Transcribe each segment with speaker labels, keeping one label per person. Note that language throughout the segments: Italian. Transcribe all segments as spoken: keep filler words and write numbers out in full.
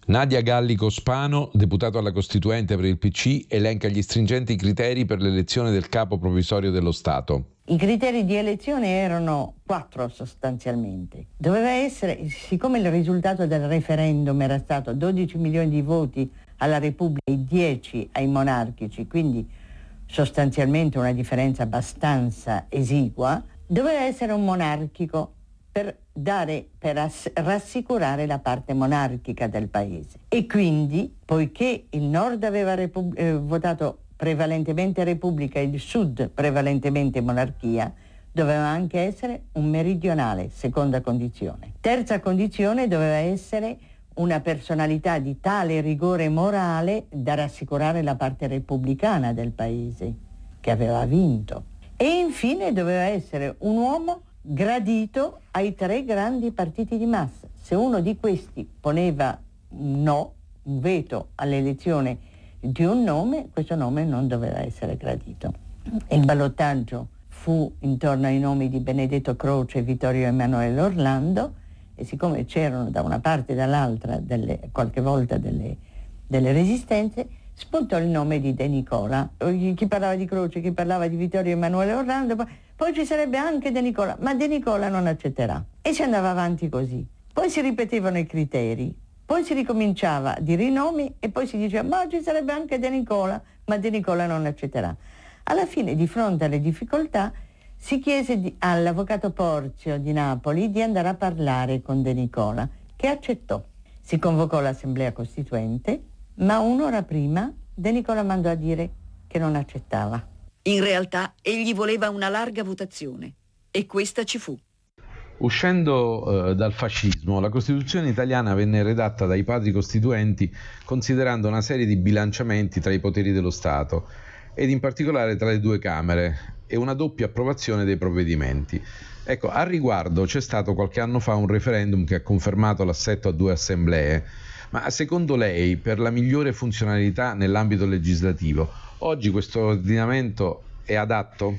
Speaker 1: Nadia Gallico Spano, deputato alla Costituente per il P C, elenca gli stringenti criteri per l'elezione del capo provvisorio dello Stato.
Speaker 2: I criteri di elezione erano quattro sostanzialmente. Doveva essere, siccome il risultato del referendum era stato dodici milioni di voti alla Repubblica e dieci ai monarchici, quindi sostanzialmente una differenza abbastanza esigua, doveva essere un monarchico per dare, per ass- rassicurare la parte monarchica del paese. E quindi, poiché il nord aveva repub- eh, votato prevalentemente Repubblica e il sud prevalentemente monarchia, doveva anche essere un meridionale, seconda condizione. Terza condizione, doveva essere una personalità di tale rigore morale da rassicurare la parte repubblicana del paese, che aveva vinto. E infine doveva essere un uomo gradito ai tre grandi partiti di massa. Se uno di questi poneva un no, un veto all'elezione di un nome, questo nome non doveva essere gradito. Il ballottaggio fu intorno ai nomi di Benedetto Croce e Vittorio Emanuele Orlando, e siccome c'erano da una parte e dall'altra delle, qualche volta delle, delle resistenze, spuntò il nome di De Nicola. Chi parlava di Croce, chi parlava di Vittorio Emanuele Orlando, poi ci sarebbe anche De Nicola, ma De Nicola non accetterà. E si andava avanti così. Poi si ripetevano i criteri, poi si ricominciava a dire i nomi e poi si diceva ma ci sarebbe anche De Nicola, ma De Nicola non accetterà. Alla fine, di fronte alle difficoltà, si chiese di, all'avvocato Porzio di Napoli di andare a parlare con De Nicola, che accettò. Si convocò l'assemblea costituente, ma un'ora prima De Nicola mandò a dire che non accettava.
Speaker 3: In realtà egli voleva una larga votazione e questa ci fu.
Speaker 1: Uscendo eh, dal fascismo, la Costituzione italiana venne redatta dai padri costituenti considerando una serie di bilanciamenti tra i poteri dello Stato ed in particolare tra le due Camere e una doppia approvazione dei provvedimenti. Ecco, al riguardo c'è stato qualche anno fa un referendum che ha confermato l'assetto a due assemblee, ma secondo lei, per la migliore funzionalità nell'ambito legislativo, oggi questo ordinamento è adatto?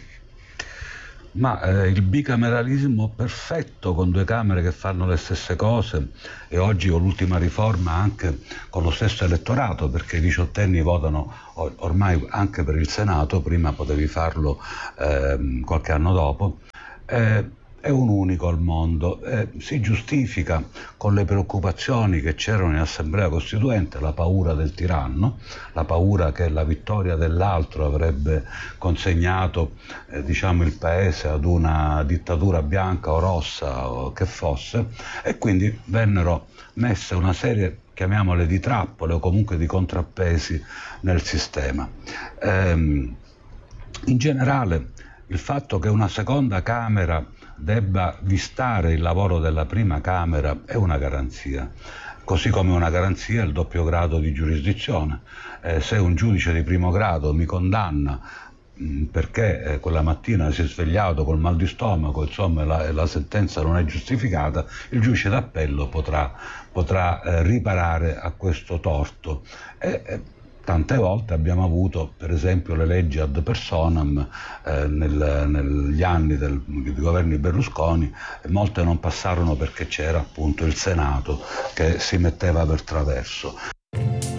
Speaker 4: Ma eh, il bicameralismo perfetto, con due Camere che fanno le stesse cose, e oggi con l'ultima riforma anche con lo stesso elettorato, perché i diciottenni votano or- ormai anche per il Senato, prima potevi farlo eh, qualche anno dopo, eh, è un unico al mondo, eh, si giustifica con le preoccupazioni che c'erano in Assemblea Costituente, la paura del tiranno, la paura che la vittoria dell'altro avrebbe consegnato eh, diciamo il paese ad una dittatura bianca o rossa o che fosse, e quindi vennero messe una serie, chiamiamole, di trappole o comunque di contrappesi nel sistema. Ehm, in generale il fatto che una seconda Camera debba vistare il lavoro della prima Camera è una garanzia, così come una garanzia il doppio grado di giurisdizione. Eh, se un giudice di primo grado mi condanna mh, perché eh, quella mattina si è svegliato col mal di stomaco, insomma la, la sentenza non è giustificata, il giudice d'appello potrà, potrà eh, riparare a questo torto. E, eh, Tante volte abbiamo avuto, per esempio, le leggi ad personam eh, nel, negli anni del, dei governi Berlusconi, e molte non passarono perché c'era appunto il Senato che si metteva per traverso.